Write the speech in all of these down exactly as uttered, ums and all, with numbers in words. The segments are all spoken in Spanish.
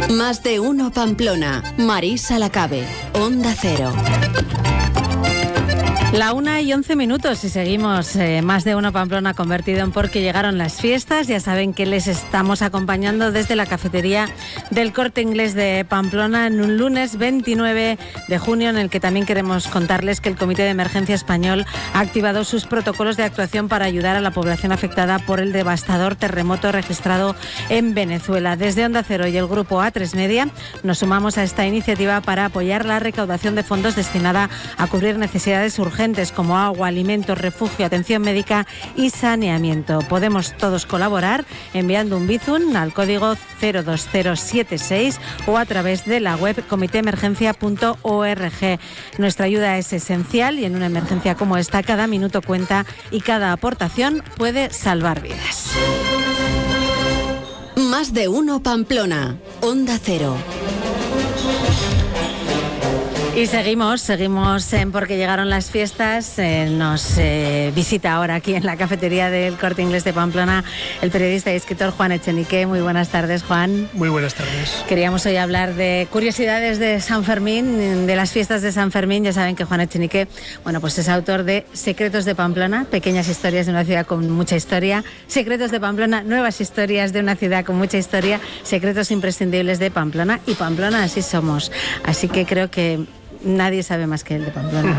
Más de uno Pamplona. Marisa Lacabe. Onda Cero. La una y once minutos y seguimos eh, Más de uno Pamplona convertido en porque llegaron las fiestas. Ya saben que les estamos acompañando desde la cafetería del Corte Inglés de Pamplona en un lunes veintinueve de junio, en el que también queremos contarles que el Comité de Emergencia Español ha activado sus protocolos de actuación para ayudar a la población afectada por el devastador terremoto registrado en Venezuela. Desde Onda Cero y el grupo A tres Media nos sumamos a esta iniciativa para apoyar la recaudación de fondos destinada a cubrir necesidades urgentes como agua, alimentos, refugio, atención médica y saneamiento. Podemos todos colaborar enviando un Bizum al código cero dos cero siete seis o a través de la web comité emergencia punto org. Nuestra ayuda es esencial y en una emergencia como esta cada minuto cuenta y cada aportación puede salvar vidas. Más de uno Pamplona. Onda Cero. Y seguimos, seguimos en porque llegaron las fiestas. Eh, nos eh, visita ahora aquí en la cafetería del Corte Inglés de Pamplona el periodista y escritor Juan Echenique. Muy buenas tardes, Juan. Muy buenas tardes. Queríamos hoy hablar de curiosidades de San Fermín, de las fiestas de San Fermín. Ya saben que Juan Echenique, bueno, pues es autor de Secretos de Pamplona, pequeñas historias de una ciudad con mucha historia. Secretos de Pamplona, nuevas historias de una ciudad con mucha historia. Secretos imprescindibles de Pamplona. Y Pamplona así somos. Así que creo que nadie sabe más que él de Pamplona.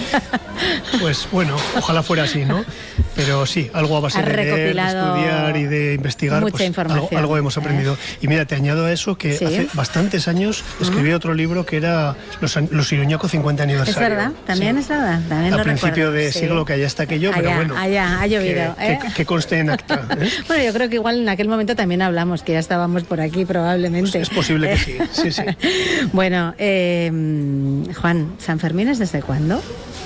Pues bueno, ojalá fuera así, ¿no? Pero sí, algo a base de leer, de estudiar y de investigar, mucha pues información. Algo, algo hemos aprendido. Eh. Y mira, te añado a eso que ¿Sí? hace bastantes años escribí uh-huh. otro libro que era Los, los Iruñaco cincuenta aniversario. Es verdad, también sí. es verdad. También a lo principio recuerdo. de sí. siglo, que allá está aquello, allá, pero bueno. Allá, ha llovido. Que, ¿eh? que, que conste en acta. ¿eh? Bueno, yo creo que igual en aquel momento también hablamos, que ya estábamos por aquí probablemente. Pues es posible que sí, sí, sí. Bueno, eh, Juan, ¿San Fermín es desde cuándo?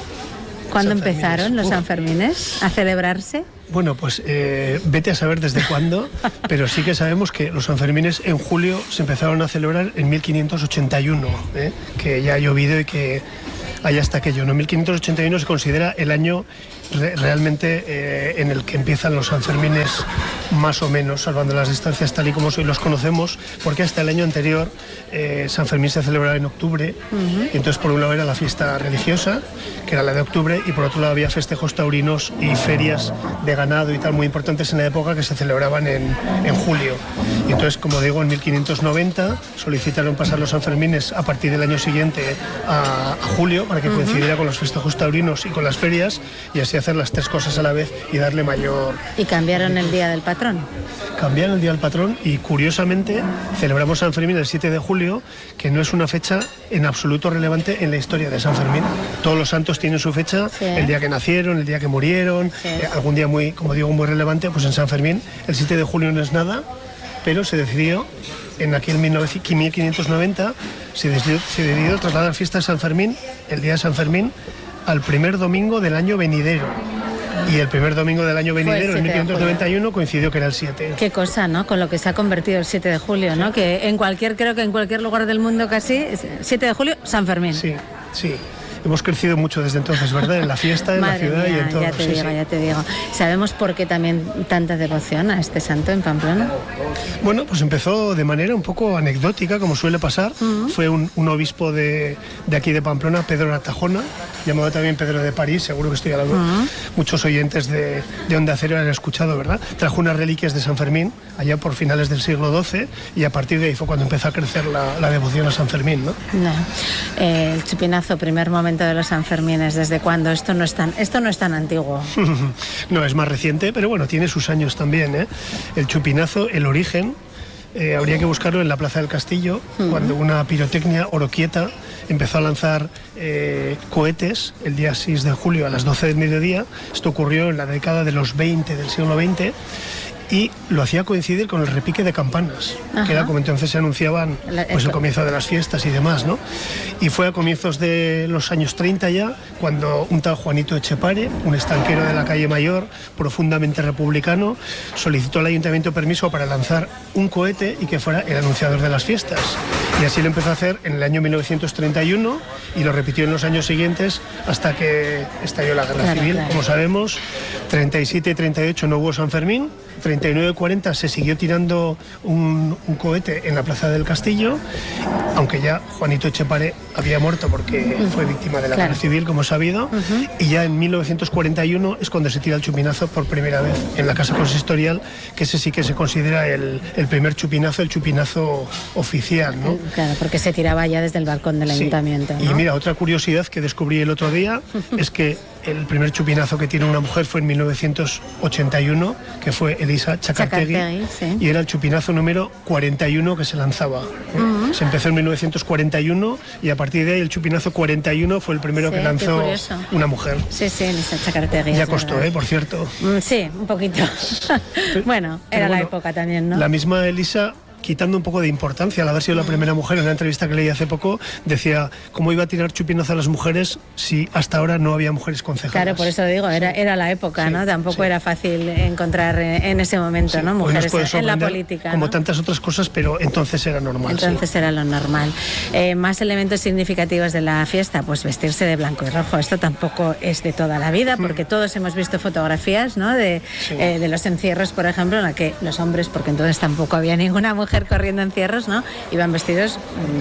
¿Cuándo empezaron los Sanfermines a celebrarse? Bueno, pues eh, vete a saber desde cuándo, pero sí que sabemos que los Sanfermines en julio se empezaron a celebrar en mil quinientos ochenta y uno, ¿eh? Que ya ha llovido y que allá está aquello, ¿no? mil quinientos ochenta y uno se considera el año re- realmente eh, en el que empiezan los Sanfermines, más o menos, salvando las distancias tal y como hoy los conocemos, porque hasta el año anterior eh, San Fermín se celebraba en octubre, uh-huh. y entonces por un lado era la fiesta religiosa, que era la de octubre, y por otro lado había festejos taurinos y ferias de ganado y tal muy importantes en la época que se celebraban en, en julio. Y entonces, como digo, en mil quinientos noventa solicitaron pasar los Sanfermines a partir del año siguiente a, a julio, para que uh-huh. coincidiera con los festejos taurinos y con las ferias, y así hacer las tres cosas a la vez y darle mayor... Y cambiaron el día del patrón. Cambiaron el día del patrón y, curiosamente, celebramos San Fermín el siete de julio, que no es una fecha en absoluto relevante en la historia de San Fermín. Todos los santos tienen su fecha, sí. el día que nacieron, el día que murieron, sí. eh, algún día muy, como digo, muy relevante. Pues en San Fermín el siete de julio no es nada, pero se decidió en aquel mil quinientos noventa se decidió, se decidió trasladar fiesta de San Fermín, el día de San Fermín, al primer domingo del año venidero. Y el primer domingo del año venidero, en mil quinientos noventa y uno, coincidió que era el siete. Qué cosa, ¿no? Con lo que se ha convertido el siete de julio, ¿no? Que en cualquier, creo que en cualquier lugar del mundo casi, siete de julio, San Fermín. Sí, sí. Hemos crecido mucho desde entonces, ¿verdad? En la fiesta, en Madre la ciudad mía, y en todo. Ya te sí, digo, sí. ya te digo. ¿Sabemos por qué también tanta devoción a este santo en Pamplona? Bueno, pues empezó de manera un poco anecdótica, como suele pasar. Uh-huh. Fue un, un obispo de, de aquí de Pamplona, Pedro Ratajona, llamado también Pedro de París, seguro que estoy hablando. Uh-huh. Muchos oyentes de, de Onda Cero han escuchado, ¿verdad? Trajo unas reliquias de San Fermín, allá por finales del siglo doce, y a partir de ahí fue cuando empezó a crecer la, la devoción a San Fermín, ¿no? No. Eh, el chupinazo, primer momento de los San Fermín. ¿Desde cuándo? Esto no es tan, esto no es tan antiguo. No, es más reciente, pero bueno, tiene sus años también, ¿eh? El chupinazo, el origen, eh, habría que buscarlo en la Plaza del Castillo, uh-huh. cuando una pirotecnia oroquieta empezó a lanzar eh, cohetes el día seis de julio a las doce del mediodía. Esto ocurrió en la década de los veinte, del siglo veinte. Y lo hacía coincidir con el repique de campanas, Ajá. que era como entonces se anunciaban pues, el comienzo de las fiestas y demás, ¿no? Y fue a comienzos de los años treinta ya, cuando un tal Juanito Echepare, un estanquero de la calle Mayor, profundamente republicano, solicitó al ayuntamiento permiso para lanzar un cohete y que fuera el anunciador de las fiestas. Y así lo empezó a hacer en el año mil novecientos treinta y uno y lo repitió en los años siguientes hasta que estalló la Guerra claro, Civil. Claro. Como sabemos, treinta y siete y treinta y ocho no hubo San Fermín, treinta y nueve cuarenta se siguió tirando un, un cohete en la Plaza del Castillo, aunque ya Juanito Etxepare había muerto porque uh-huh. fue víctima de la claro. guerra civil, como sabido, uh-huh. y ya en mil novecientos cuarenta y uno es cuando se tira el chupinazo por primera vez en la Casa Consistorial, que ese sí que se considera el, el primer chupinazo, el chupinazo oficial, ¿no? Claro, porque se tiraba ya desde el balcón del sí. ayuntamiento, ¿no? Y mira, otra curiosidad que descubrí el otro día es que el primer chupinazo que tiene una mujer fue en mil novecientos ochenta y uno, que fue Elisa Chacartegui, Chacartegui, sí. y era el chupinazo número cuarenta y uno que se lanzaba. Uh-huh. Se empezó en mil novecientos cuarenta y uno y a partir de ahí el chupinazo cuarenta y uno fue el primero sí, que lanzó una mujer. Sí, sí, Elisa Chacartegui. Ya costó, ¿eh? Por cierto. Sí, un poquito. bueno, era bueno, la época también, ¿no? La misma Elisa, quitando un poco de importancia al haber sido la primera mujer, en una entrevista que leí hace poco, decía cómo iba a tirar chupinazo a las mujeres si hasta ahora no había mujeres concejalas. Claro, por eso digo, era, era la época, sí, ¿no? Tampoco sí. era fácil encontrar en ese momento, sí. ¿no? Mujeres en la política, como ¿no? tantas otras cosas, pero entonces era normal. Entonces sí. era lo normal. Eh, más elementos significativos de la fiesta, pues vestirse de blanco y rojo. Esto tampoco es de toda la vida, porque mm. todos hemos visto fotografías, ¿no? De, sí. eh, de los encierros, por ejemplo, en la que los hombres, porque entonces tampoco había ninguna mujer corriendo encierros, ¿no? Iban vestidos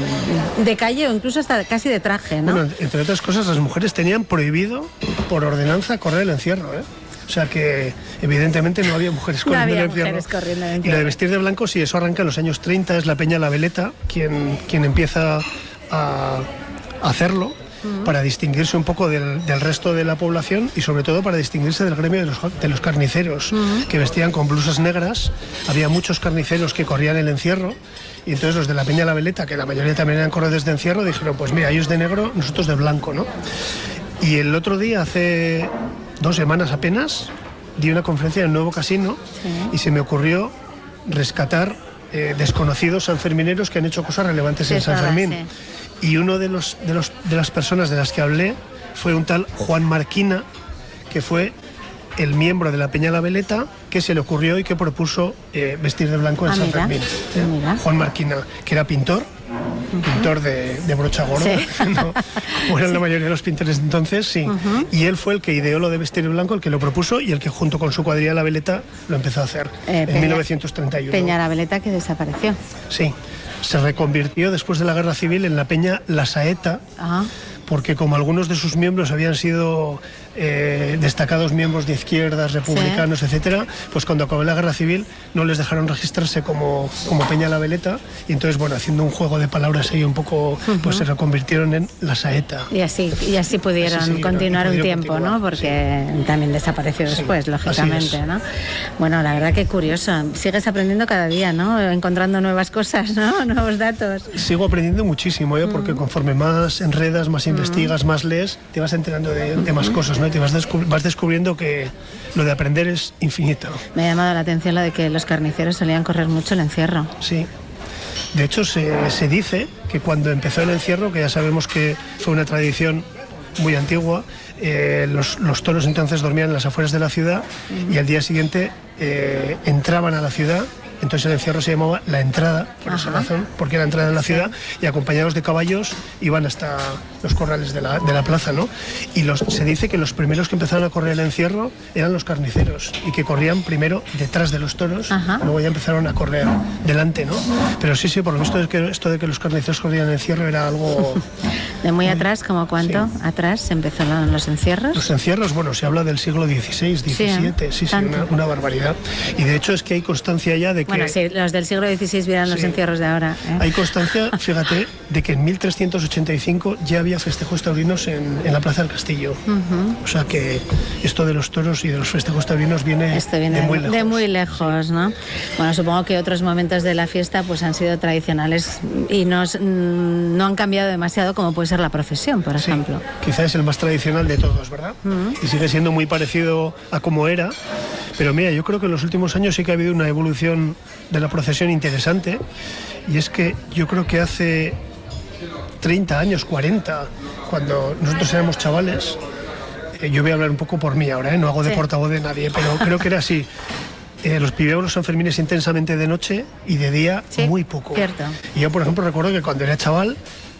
de calle o incluso hasta casi de traje, ¿no? Bueno, entre otras cosas, las mujeres tenían prohibido por ordenanza correr el encierro, ¿eh? O sea que evidentemente no había mujeres corriendo, no había el, encierro. mujeres corriendo el encierro. Y la de vestir de blanco, sí, eso arranca en los años treinta, es la Peña La Veleta quien, quien empieza a hacerlo. Uh-huh. Para distinguirse un poco del, del resto de la población y sobre todo para distinguirse del gremio de los, de los carniceros, uh-huh. que vestían con blusas negras. Había muchos carniceros que corrían el encierro y entonces los de la Peña La Veleta, que la mayoría también eran corredores de encierro, dijeron, pues mira, ellos de negro, nosotros de blanco, ¿no? Y el otro día, hace dos semanas apenas, di una conferencia en el Nuevo Casino, sí. y se me ocurrió rescatar eh, desconocidos sanfermineros que han hecho cosas relevantes sí, en San Fermín. Sí. Y uno de los, de los de las personas de las que hablé fue un tal Juan Marquina, que fue el miembro de la Peña La Veleta que se le ocurrió y que propuso eh, vestir de blanco en ah, San mira, Fermín. ¿eh? Juan Marquina, que era pintor, uh-huh. pintor de, de brocha gorda, sí. ¿no? Como eran sí. la mayoría de los pintores de entonces, sí. Uh-huh. Y él fue el que ideó lo de vestir de blanco, el que lo propuso y el que junto con su cuadrilla La Veleta lo empezó a hacer eh, en Peña, mil novecientos treinta y uno. Peña La Veleta que desapareció. Sí. Se reconvirtió después de la Guerra Civil en la Peña La Saeta, uh-huh. porque como algunos de sus miembros habían sido eh, destacados miembros de izquierdas, republicanos, sí. etcétera, pues cuando acabó la Guerra Civil no les dejaron registrarse como, como Peña La Veleta y entonces, bueno, haciendo un juego de palabras ahí un poco, uh-huh. pues se reconvirtieron en La Saeta. Y así, y así pudieron así continuar un tiempo, continuar, ¿no? Porque sí. también desapareció después, sí, lógicamente, ¿no? Bueno, la verdad que curioso. Sigues aprendiendo cada día, ¿no? Encontrando nuevas cosas, ¿no? Nuevos datos. Sigo aprendiendo muchísimo, ¿eh? Porque uh-huh. conforme más enredas, más investigas, uh-huh. más lees, te vas enterando de, de más uh-huh. cosas, ¿no? Te vas, descubri- vas descubriendo que lo de aprender es infinito. Me ha llamado la atención lo de que los carniceros solían correr mucho el encierro. Sí. De hecho, se, se dice que cuando empezó el encierro, que ya sabemos que fue una tradición muy antigua, eh, los, los toros entonces dormían en las afueras de la ciudad uh-huh. y al día siguiente eh, entraban a la ciudad. Entonces el encierro se llamaba La Entrada, por Ajá. esa razón, porque era la entrada en la ciudad, y acompañados de caballos iban hasta los corrales de la, de la plaza, ¿no? Y los, se dice que los primeros que empezaron a correr el encierro eran los carniceros, y que corrían primero detrás de los toros, Ajá. luego ya empezaron a correr delante, ¿no? Pero sí, sí, por lo visto es que esto de que los carniceros corrían el encierro era algo... ¿De muy atrás, como cuánto sí. atrás se empezaron los encierros? Los encierros, bueno, se habla del siglo dieciséis, diecisiete, sí, sí, sí una, una barbaridad. Y de hecho es que hay constancia ya de que... Bueno, sí, los del siglo dieciséis vieran sí. los encierros de ahora. ¿eh? Hay constancia, fíjate, de que en mil trescientos ochenta y cinco ya había festejos taurinos en, en la Plaza del Castillo. Uh-huh. O sea que esto de los toros y de los festejos taurinos viene, esto viene de muy lejos. De muy lejos, sí. ¿no? Bueno, supongo que otros momentos de la fiesta pues han sido tradicionales y no, no han cambiado demasiado, como puede ser la procesión, por sí. ejemplo. Quizás es el más tradicional de todos, ¿verdad? Uh-huh. Y sigue siendo muy parecido a como era. Pero mira, yo creo que en los últimos años sí que ha habido una evolución de la procesión interesante, y es que yo creo que hace treinta años, cuarenta, cuando nosotros éramos chavales, eh, yo voy a hablar un poco por mí ahora, ¿eh? No hago de sí. portavoz de nadie, pero creo que era así. Eh, los vivíamos los Sanfermines intensamente de noche y de día sí, muy poco. Cierto. Y yo, por ejemplo, recuerdo que cuando era chaval,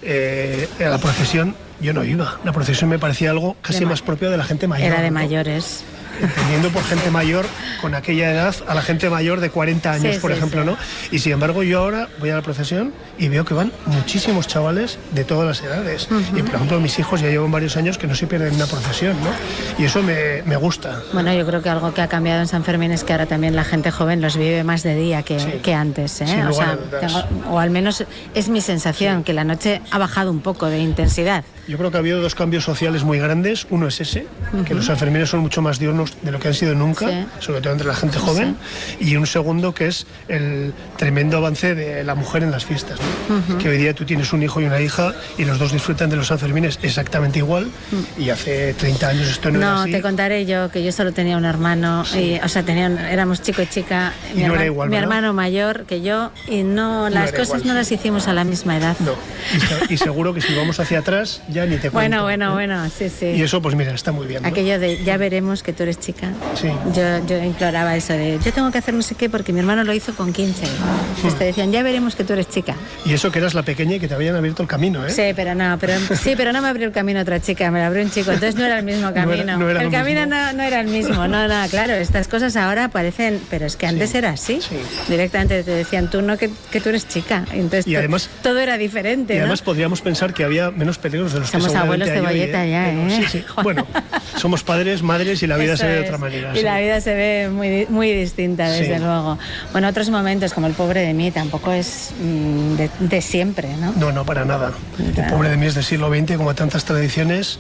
eh, a la procesión yo no iba. La procesión me parecía algo casi ma- más propio de la gente mayor. Era de ¿no? mayores. entendiendo por gente mayor con aquella edad a la gente mayor de cuarenta años, Sí, por sí, ejemplo, sí. ¿no? Y sin embargo yo ahora voy a la procesión y veo que van muchísimos chavales de todas las edades. Uh-huh. Y por ejemplo mis hijos ya llevan varios años que no se pierden una procesión, ¿no? Y eso me, me gusta. Bueno, yo creo que algo que ha cambiado en San Fermín es que ahora también la gente joven los vive más de día que, sí. que antes, ¿eh? Sin o, lugar sea, a dudas. tengo, o al menos es mi sensación, sí. que la noche ha bajado un poco de intensidad. Yo creo que ha habido dos cambios sociales muy grandes. Uno es ese, uh-huh. que los sanfermines son mucho más diurnos de lo que han sido nunca, sí. sobre todo entre la gente joven. Sí. Y un segundo que es el tremendo avance de la mujer en las fiestas, ¿no? Uh-huh. Que hoy día tú tienes un hijo y una hija y los dos disfrutan de los sanfermines exactamente igual. Uh-huh. Y hace treinta años esto no, no era así. No, te contaré yo que yo solo tenía un hermano, sí. y, o sea, tenían, éramos chico y chica. Y mi, no hermano, era igual, mi ¿verdad? hermano mayor que yo y no, no las cosas igual. No las hicimos a la misma edad. No, y, se, y seguro que si vamos hacia atrás ya ni te cuento. Bueno, bueno. Bueno, ¿eh? bueno, sí, sí. Y eso, pues mira, está muy bien, ¿no? Aquello de ya veremos que tú eres chica. Sí. Yo, yo imploraba eso de yo tengo que hacer no sé qué porque mi hermano lo hizo con quince. Entonces te decían, ya veremos que tú eres chica. Y eso que eras la pequeña y que te habían abierto el camino, ¿eh? Sí, pero no, pero, sí, pero no me abrió el camino otra chica, me lo abrió un chico. Entonces no era el mismo camino. No era, no era el camino no, no era el mismo. No, no, claro, estas cosas ahora parecen, pero es que antes sí. era así. Sí. Directamente te decían, tú no, que, que tú eres chica. Entonces y además, todo era diferente. Y además ¿no? podríamos pensar que había menos peligros de los Somos que abuelos de bolleta hoy, ya, ¿eh? Sí, sí. Bueno, somos padres, madres y la vida Eso se ve de es. otra manera. Y sí. la vida se ve muy, muy distinta, desde sí. luego. Bueno, otros momentos como el pobre de mí tampoco es mmm, de, de siempre, ¿no? No, no, para nada. Claro. El pobre de mí es del siglo veinte, como tantas tradiciones.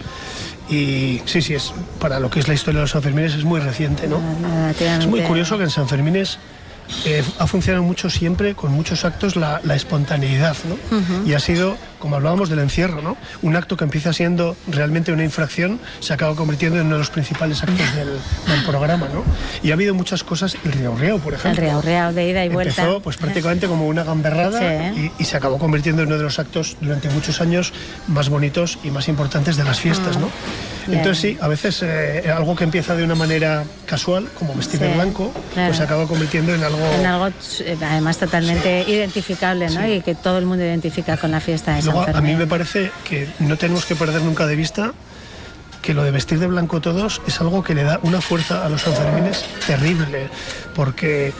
Y sí, sí, es para lo que es la historia de los Sanfermines es muy reciente, ¿no? Es muy curioso que en Sanfermines eh, ha funcionado mucho siempre, con muchos actos, la, la espontaneidad, ¿no? Uh-huh. Y ha sido, como hablábamos del encierro, ¿no? Un acto que empieza siendo realmente una infracción, se acaba convirtiendo en uno de los principales actos del, del programa, ¿no? Y ha habido muchas cosas, el riaurreo, por ejemplo. El riaurreo de ida y vuelta. Empezó pues prácticamente como una gamberrada, sí. y, y se acabó convirtiendo en uno de los actos durante muchos años más bonitos y más importantes de las fiestas, ¿no? Bien. Entonces sí, a veces eh, algo que empieza de una manera casual, como vestir sí, de blanco, claro. pues se acaba convirtiendo en algo... En algo además totalmente sí. identificable, ¿no? Sí. Y que todo el mundo identifica con la fiesta de Luego, San Fermín. A mí me parece que no tenemos que perder nunca de vista que lo de vestir de blanco todos es algo que le da una fuerza a los sanfermines terrible, porque